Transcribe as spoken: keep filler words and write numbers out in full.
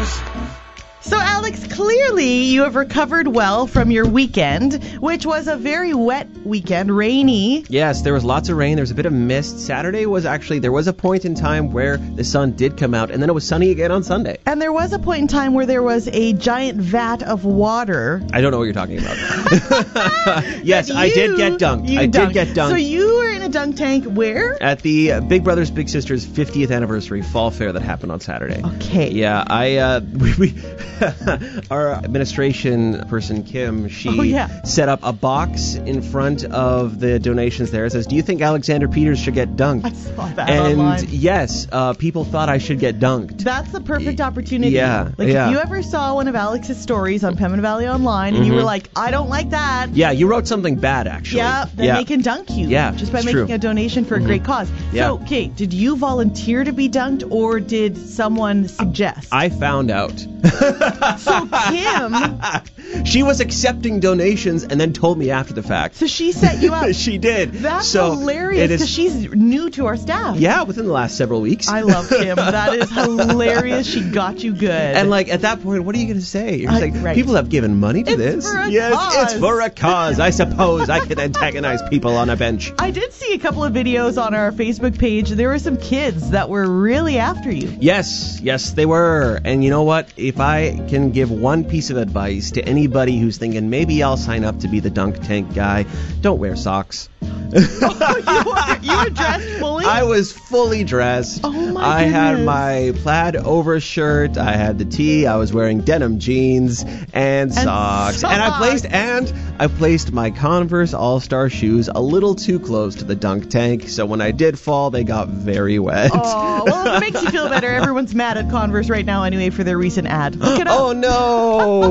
news. So, Alex, clearly you have recovered well from your weekend, which was a very wet weekend, rainy. Yes, there was lots of rain. There was a bit of mist. Saturday was actually, there was a point in time where the sun did come out, and then it was sunny again on Sunday. And there was a point in time where there was a giant vat of water. I don't know what you're talking about. Yes, you, I did get dunked. I dunked. did get dunked. So you were in a dunk tank where? At the Big Brothers Big Sisters fiftieth anniversary fall fair that happened on Saturday. Okay. Yeah, I uh, we, we our administration person Kim, she oh, yeah. set up a box in front of the donations there. It says, "Do you think Alexander Peters should get dunked?" I saw that and online. yes, uh, people thought I should get dunked. That's the perfect opportunity. Yeah, Like yeah. if you ever saw one of Alex's stories on Pembina Valley Online and mm-hmm. you were like, I don't like that. Yeah, you wrote something bad actually. Yeah, then yeah. they can dunk you. Yeah, just by it's making true. a donation for mm-hmm. a great cause. Yeah. So, okay, did you volunteer to be dunked or did someone suggest? I found out. So Kim, she was accepting donations and then told me after the fact. So she set you up. She did. That's so hilarious because she's new to our staff. Yeah, within the last several weeks. I love Kim. That is hilarious. She got you good. And like at that point, what are you going to say? You're just Uh, like, right. people have given money to It's this. for a yes, cause. it's for a cause. I suppose I can antagonize people on a bench. I did see a couple of videos on our Facebook page. There were some kids that were really after you. Yes, yes, they were. And you know what? If I can give one piece of advice to anybody who's thinking maybe I'll sign up to be the dunk tank guy, don't wear socks. Oh, you, were, you were dressed fully? I was fully dressed. Oh my I goodness. had my plaid overshirt, I had the tee, I was wearing denim jeans and, socks. socks. And I placed and I placed my Converse All-Star shoes a little too close to the dunk tank, so when I did fall, they got very wet. Oh, well, if it makes you feel better, everyone's mad at Converse right now anyway for their recent ad. Look it up. Oh no.